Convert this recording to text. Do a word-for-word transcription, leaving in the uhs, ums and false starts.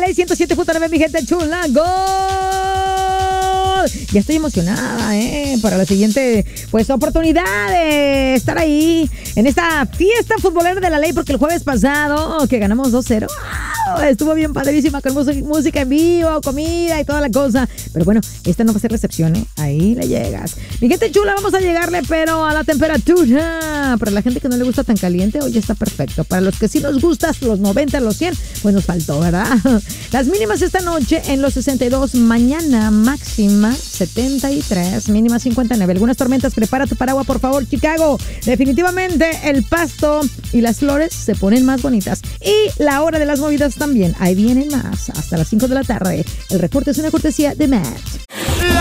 Ley ciento siete punto nueve, mi gente chula. ¡Gol! Ya estoy emocionada, ¿eh? Para la siguiente, pues, oportunidad de estar ahí en esta fiesta futbolera de la Ley, porque el jueves pasado, que ganamos dos cero, estuvo bien padrísima con música en vivo, comida y toda la cosa. Pero bueno, esta no va a ser la excepción, ¿eh? Ahí le llegas. Mi gente chula, vamos a llegarle, pero a la temperatura. Para la gente que no le gusta tan caliente, hoy está perfecto. Para los que sí nos gustan, los noventa, los cien, pues nos faltó, ¿verdad? Las mínimas esta noche en los sesenta y dos, mañana máxima setenta y tres, mínima cincuenta y nueve. Algunas tormentas, prepara tu paraguas, por favor, Chicago. Definitivamente el pasto y las flores se ponen más bonitas. Y la hora de las movidas también. Ahí vienen más, hasta las cinco de la tarde. El reporte es una cortesía de Matt.